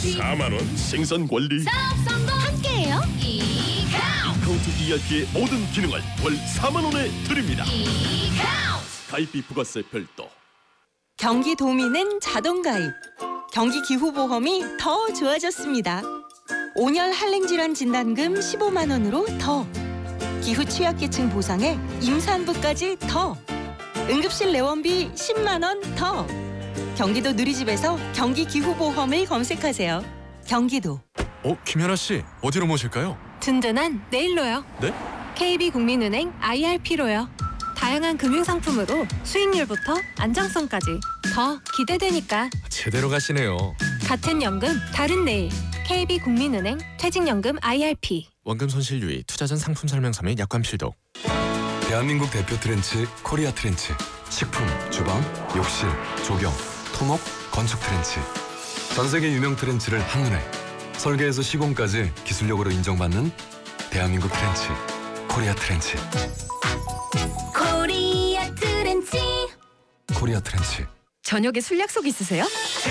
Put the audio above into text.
4만 원 생산 관리. 사업성공 함께해요. 카운트 ERP의 모든 기능을 월 4만 원에 드립니다. 가입비 부가세 별도. 경기도민은 자동가입. 경기기후보험이 더 좋아졌습니다. 5년 한랭질환 진단금 15만 원으로 더. 기후 취약계층 보상에 임산부까지 더. 응급실 내원비 10만 원 더. 경기도 누리집에서 경기기후보험을 검색하세요. 경기도. 김현아 씨, 어디로 모실까요? 든든한 내일로요. 네? KB국민은행 IRP로요. 다양한 금융상품으로 수익률부터 안정성까지 더 기대되니까. 제대로 가시네요. 같은 연금 다른 내일. KB국민은행 퇴직연금 IRP. 원금 손실 유의, 투자 전 상품 설명서 및 약관 필독. 대한민국 대표 트렌치 코리아 트렌치. 식품, 주방, 욕실, 조경, 토목, 건축 트렌치. 전 세계 유명 트렌치를 한눈에 설계에서 시공까지 기술력으로 인정받는 대한민국 트렌치 코리아 트렌치. 코리아 트렌치. 코리아 트렌치. 저녁에 술 약속 있으세요?